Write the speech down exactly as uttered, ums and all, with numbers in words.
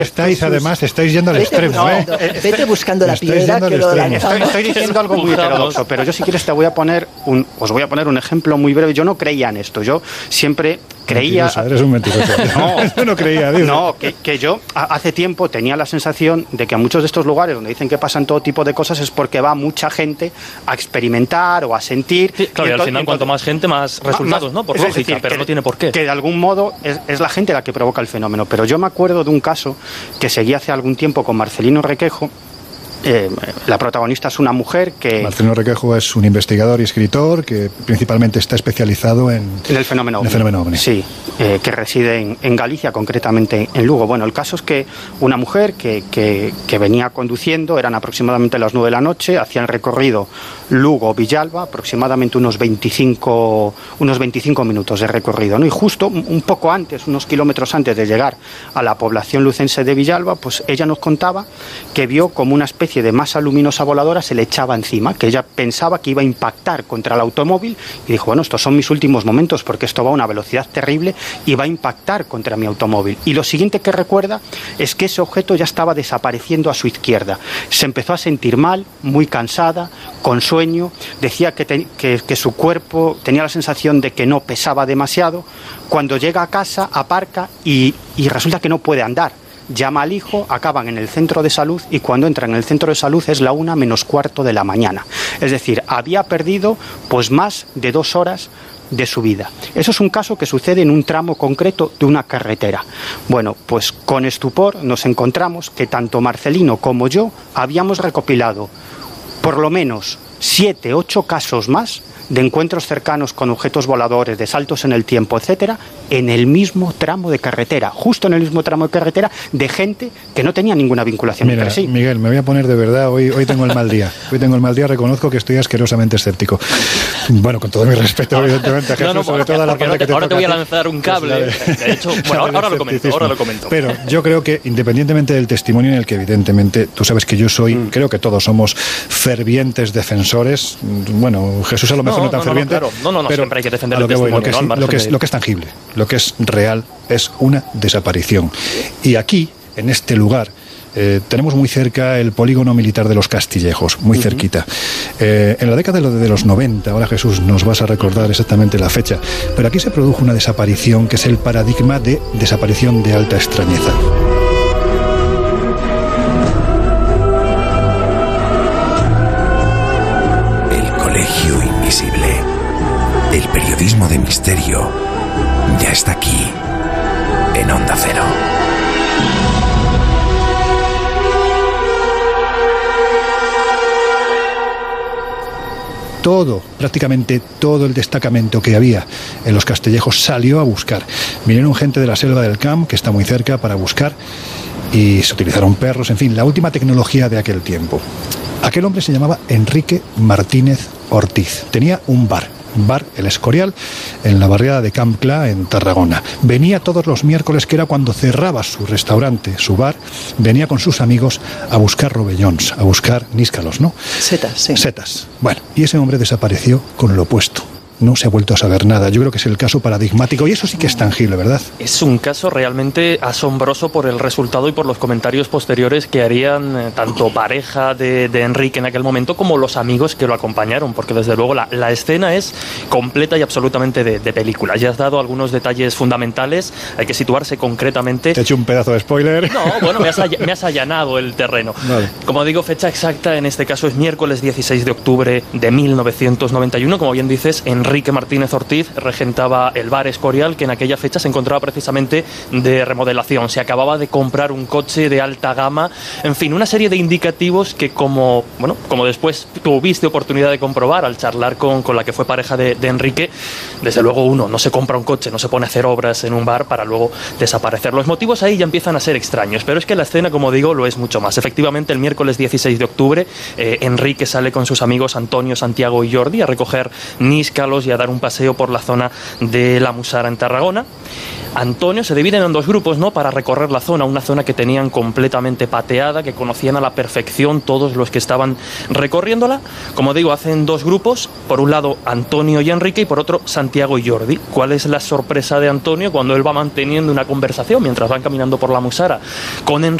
Estáis, además, estáis yendo al vete extremo, buscando, ¿eh? Vete buscando la Estáis piedra que lo extremo. Estoy, estoy diciendo algo muy heterodoxo, pero yo si quieres te voy a poner un, os voy a poner un ejemplo muy breve. Yo no creía en esto, yo siempre creía... Mentiroso, eres un mentiroso. No, yo no creía, dice. No, que, que yo a, hace tiempo tenía la sensación de que a muchos de estos lugares donde dicen que pasan todo tipo de cosas es porque va mucha gente a experimentar o a sentir. Sí, claro, y, y al final cuanto más gente, más resultados, más, ¿no? Por lógica, decir, pero que, no tiene por qué. Que de algún modo es, es la gente la que provoca el fenómeno. Pero yo me acuerdo de un caso que seguí hace algún tiempo con Marcelino Requejo. Eh, la protagonista es una mujer que... Marcelino Requejo es un investigador y escritor que principalmente está especializado en... En el fenómeno ovni. El fenómeno ovni. Sí, eh, que reside en, en Galicia, concretamente en Lugo. Bueno, el caso es que una mujer que, que, que venía conduciendo, eran aproximadamente las nueve de la noche, hacía el recorrido Lugo-Villalba, aproximadamente unos veinticinco, unos veinticinco minutos de recorrido, ¿no? Y justo un poco antes, unos kilómetros antes de llegar a la población lucense de Villalba, pues ella nos contaba que vio como una especie de masa luminosa voladora se le echaba encima, que ella pensaba que iba a impactar contra el automóvil y dijo, bueno, estos son mis últimos momentos porque esto va a una velocidad terrible y va a impactar contra mi automóvil. Y lo siguiente que recuerda es que ese objeto ya estaba desapareciendo a su izquierda. Se empezó a sentir mal, muy cansada, con sueño, decía que, te, que, que su cuerpo tenía la sensación de que no pesaba demasiado. Cuando llega a casa, aparca y, y resulta que no puede andar. Llama al hijo, acaban en el centro de salud y cuando entran en el centro de salud es la una menos cuarto de la mañana. Es decir, había perdido pues más de dos horas de su vida. Eso es un caso que sucede en un tramo concreto de una carretera. Bueno, pues con estupor nos encontramos que tanto Marcelino como yo habíamos recopilado por lo menos siete, ocho casos más de encuentros cercanos con objetos voladores, de saltos en el tiempo, etcétera, en el mismo tramo de carretera, justo en el mismo tramo de carretera, de gente que no tenía ninguna vinculación Mira, entre sí. Miguel, me voy a poner de verdad, hoy, hoy tengo el mal día. Hoy tengo el mal día, reconozco que estoy asquerosamente escéptico. Bueno, con todo mi respeto, evidentemente, a Jesús, no, no, sobre todo a la parte no te, que te ahora te voy a toca lanzar un cable. Pues de, de hecho, bueno, ahora, ahora lo comento, ahora lo comento. Pero yo creo que, independientemente del testimonio en el que, evidentemente, tú sabes que yo soy, mm. creo que todos somos fervientes defensores. Bueno, Jesús a lo mejor no, no tan no, ferviente. No, claro. no, no, no pero siempre hay que defender el lo que testimonio. voy, lo, que es, ¿no? lo, que es, lo que es tangible, lo que es real, es una desaparición. Y aquí, en este lugar, Eh, tenemos muy cerca el polígono militar de los Castillejos, muy uh-huh. cerquita. Eh, en la década de los noventa, ahora Jesús nos vas a recordar exactamente la fecha, pero aquí se produjo una desaparición que es el paradigma de desaparición de alta extrañeza. El Colegio Invisible, el periodismo de misterio, ya está aquí, en Onda Cero. Todo, prácticamente todo el destacamento que había en los Castillejos salió a buscar. Vinieron gente de la selva del Camp, que está muy cerca, para buscar, y se utilizaron perros, en fin, la última tecnología de aquel tiempo. Aquel hombre se llamaba Enrique Martínez Ortiz. Tenía un bar, bar El Escorial, en la barriada de Camp Cla, en Tarragona. Venía todos los miércoles, que era cuando cerraba su restaurante, su bar, venía con sus amigos a buscar rovellons, a buscar níscalos, ¿no? Setas, sí. Setas. Bueno, y ese hombre desapareció con lo opuesto. No se ha vuelto a saber nada. Yo creo que es el caso paradigmático y eso sí que es tangible, ¿verdad? Es un caso realmente asombroso por el resultado y por los comentarios posteriores que harían eh, tanto pareja de, de Enrique en aquel momento como los amigos que lo acompañaron, porque desde luego la, la escena es completa y absolutamente de, de película. Ya has dado algunos detalles fundamentales, hay que situarse concretamente. Te he hecho un pedazo de spoiler. No, bueno, me has, all- me has allanado el terreno. Vale. Como digo, fecha exacta en este caso es miércoles dieciséis de octubre de mil novecientos noventa y uno, como bien dices, Enrique Enrique Martínez Ortiz regentaba el bar Escorial, que en aquella fecha se encontraba precisamente de remodelación. Se acababa de comprar un coche de alta gama, en fin, una serie de indicativos que, como bueno, como después tuviste oportunidad de comprobar al charlar con, con la que fue pareja de, de Enrique, desde luego uno no se compra un coche, no se pone a hacer obras en un bar para luego desaparecer. Los motivos ahí ya empiezan a ser extraños, pero es que la escena, como digo, lo es mucho más. Efectivamente, el miércoles dieciséis de octubre, eh, Enrique sale con sus amigos Antonio, Santiago y Jordi a recoger níscalos, amigos y a dar un paseo por la zona de la Musara en Tarragona. Antonio se dividen en dos grupos, ¿no?, para recorrer la zona, una zona que tenían completamente pateada, que conocían a la perfección todos los que estaban recorriéndola. Como digo, hacen dos grupos, por un lado Antonio y Enrique y por otro Santiago y Jordi. ¿Cuál es la sorpresa de Antonio cuando él va manteniendo una conversación mientras van caminando por la Musara con Enrique?